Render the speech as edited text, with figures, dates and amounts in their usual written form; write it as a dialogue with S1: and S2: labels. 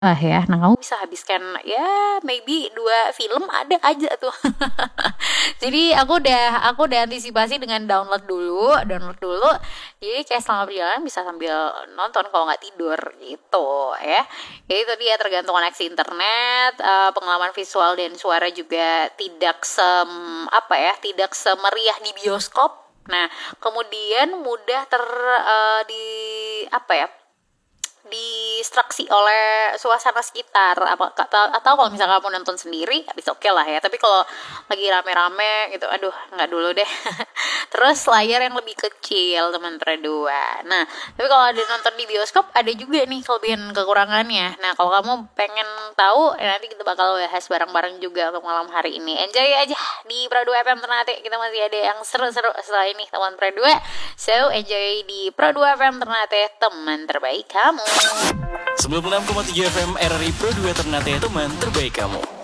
S1: lah ya. Nah, kamu bisa habiskan ya maybe 2 film ada aja tuh. Jadi aku udah antisipasi dengan download dulu. Jadi kayak selama perjalanan bisa sambil nonton kalau nggak tidur gitu ya. Jadi itu dia tergantung koneksi internet, pengalaman visual dan suara juga tidak semeriah di bioskop. Nah, kemudian mudah di apa ya? distraksi oleh suasana sekitar atau kalau misalnya kamu nonton sendiri habis oke lah ya, tapi kalau lagi rame-rame gitu aduh nggak dulu deh. Terus layar yang lebih kecil teman berdua. Nah tapi kalau ada nonton di bioskop ada juga nih kelebihan kekurangannya. Nah kalau kamu pengen tahu nanti kita bakal bahas bareng-bareng juga untuk malam hari ini. Enjoy aja di Pro 2 FM Ternate, kita masih ada yang seru-seru setelah ini teman Pro 2. So enjoy di Pro 2 FM Ternate, teman terbaik kamu.
S2: 96,3 FM RRI Pro 2 Ternate, teman terbaik kamu.